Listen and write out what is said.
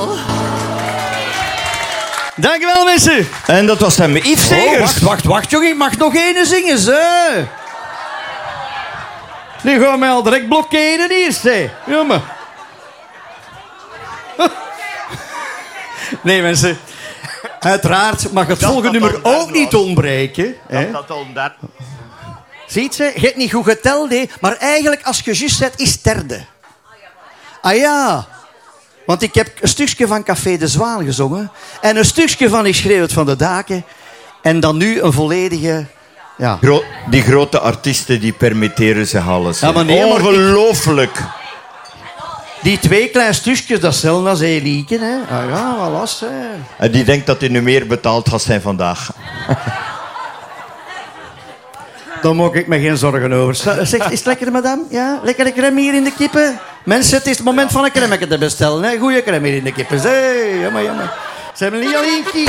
Dankjewel, mensen. En dat was hem, Yves Segers. Wacht, jongen. Ik mag nog één zingen, ze. Die gaan mij al direct blokkeren hier, ze. Jongen. Nee, mensen. Uiteraard mag het volgende nummer ook niet ontbreken. Ziet ze? Je hebt niet goed geteld, hè? Maar eigenlijk, als je juist zet, is het derde. Ah ja. Want ik heb een stukje van Café de Zwaan gezongen. En een stukje van Ik schreeuwt van de daken. En dan nu een volledige... Ja. Die grote artiesten, die permitteren zich alles. Ja, maar nee, ongelooflijk. Die twee kleine stukjes, dat is hetzelfde als Elieke, hè. Ah ja, wat last, hè. En die denkt dat hij nu meer betaald gaat zijn vandaag. Daar maak ik me geen zorgen over. Zeg, is het lekker, madame? Ja? Lekkere crème hier in de kippen? Mensen, het is het moment van een crème te bestellen. Hè? Goeie crème hier in de kippen. Hey, jammer. Ze hebben niet al één kies.